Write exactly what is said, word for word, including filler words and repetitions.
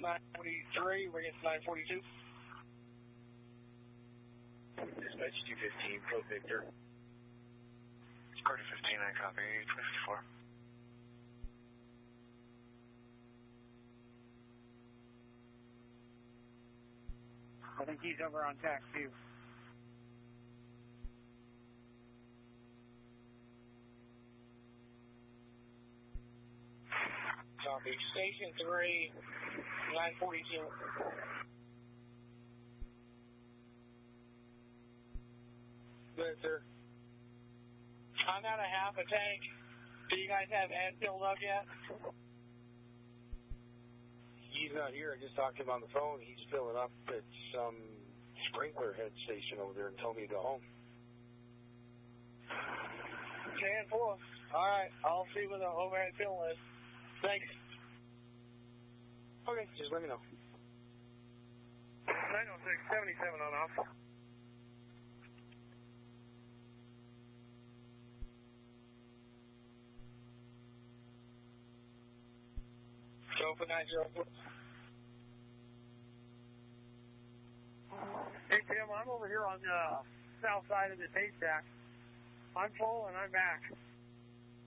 nine forty-three, we're against nine forty-two. Dispatch two fifteen, code Victor. Carter fifteen, I copy, twenty fifty-four. I think he's over on tax two. Copy. Station three, nine forty-two. Good, sir. I'm at a half a tank. Do you guys have Ed filled up yet? He's not here. I just talked to him on the phone. He's filling up at some sprinkler head station over there and told me to go home. ten four. All right. I'll see what the overhead fill is. Thanks. Okay, just let me know. nine oh six, seventy-seven on off. Go for nine zero four. Hey, Tim, I'm over here on the south side of the haystack. I'm full and I'm back.